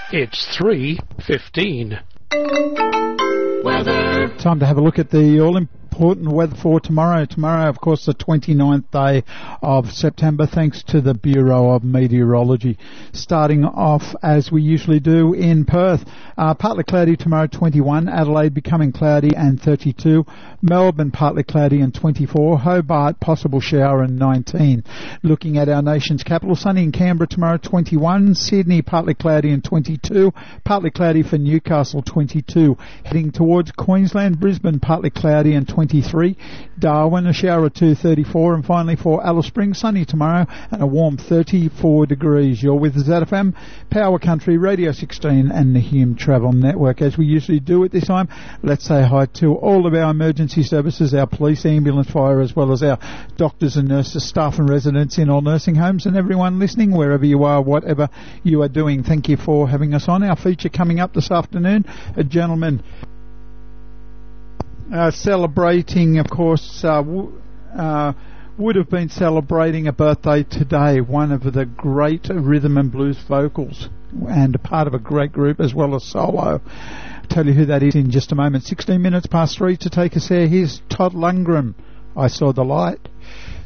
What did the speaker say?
It's 3:15. Weather. Time to have a look at the all-important weather for tomorrow. Tomorrow, of course, the 29th day of September, thanks to the Bureau of Meteorology. Starting off, as we usually do, in Perth. Partly cloudy tomorrow, 21. Adelaide becoming cloudy and 32. Melbourne, partly cloudy and 24. Hobart, possible shower and 19. Looking at our nation's capital, sunny in Canberra tomorrow, 21. Sydney, partly cloudy and 22. Partly cloudy for Newcastle, 22. Heading towards Queensland, Brisbane, partly cloudy and 23. Darwin, a shower of 2, 34. And finally for Alice Springs, sunny tomorrow and a warm 34 degrees. You're with ZFM, Power Country, Radio 16 and the Hume Travel Network. As we usually do at this time, let's say hi to all of our emergency services, our police, ambulance, fire, as well as our doctors and nurses, staff and residents in all nursing homes, and everyone listening, wherever you are, whatever you are doing. Thank you for having us on. Our feature coming up this afternoon, a gentleman celebrating, of course, would have been celebrating a birthday today, one of the great rhythm and blues vocals and a part of a great group as well as solo. I'll tell you who that is in just a moment. 16 minutes past 3 to take us there. Here's Todd Lundgren, I Saw the Light.